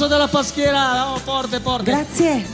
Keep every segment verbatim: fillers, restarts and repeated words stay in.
applauso della Paschiera, oh, forte, forte. Grazie.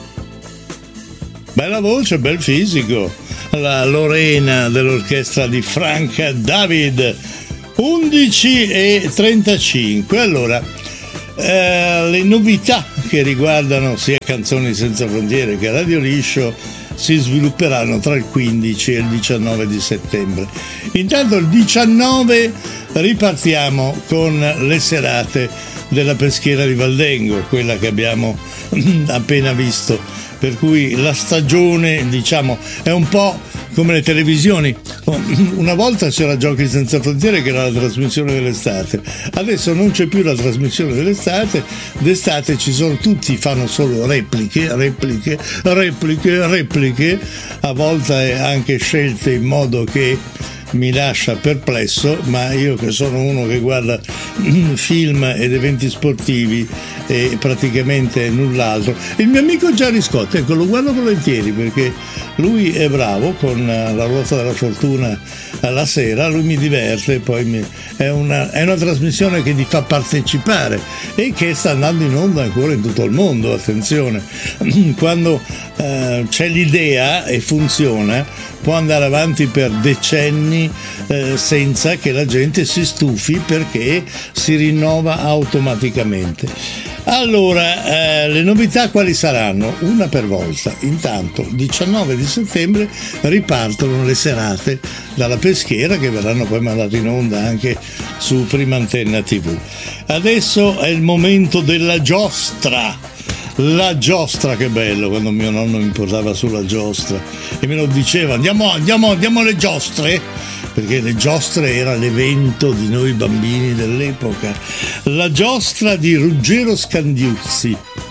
Bella voce, bel fisico. La Lorena dell'orchestra di Frank David. undici e trentacinque. Allora, eh, le novità che riguardano sia Canzoni Senza Frontiere che Radio Liscio si svilupperanno tra il quindici e il diciannove di settembre. Intanto il diciannove ripartiamo con le serate della Peschiera di Valdengo, quella che abbiamo appena visto, per cui la stagione, diciamo, è un po' come le televisioni. Una volta c'era Giochi Senza Frontiere, che era la trasmissione dell'estate, adesso non c'è più la trasmissione dell'estate, d'estate ci sono, tutti fanno solo repliche, repliche, repliche, repliche, a volte anche scelte in modo che mi lascia perplesso, ma io che sono uno che guarda film ed eventi sportivi e praticamente null'altro. Il mio amico Gianni Scotti, ecco, lo guardo volentieri perché lui è bravo con la ruota della fortuna alla sera, lui mi diverte, poi mi, è, una, è una trasmissione che ti fa partecipare e che sta andando in onda ancora in tutto il mondo, attenzione, quando eh, c'è l'idea e funziona può andare avanti per decenni eh, senza che la gente si stufi, perché si rinnova automaticamente. Allora, eh, le novità quali saranno? Una per volta. Intanto, diciannove di settembre ripartono le serate dalla Peschiera, che verranno poi mandate in onda anche su Prima Antenna tivù. Adesso è il momento della giostra. La giostra, che bello, quando mio nonno mi portava sulla giostra e me lo diceva, andiamo, andiamo, andiamo alle giostre, perché le giostre era l'evento di noi bambini dell'epoca. La giostra di Ruggero Scandiuzzi,